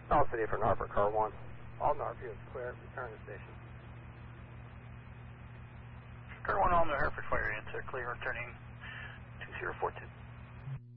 All City for Norfolk, car 1. All Norfolk is clear. Return to station. Car 1, all New Hereford, fire answer, clear, returning 2042.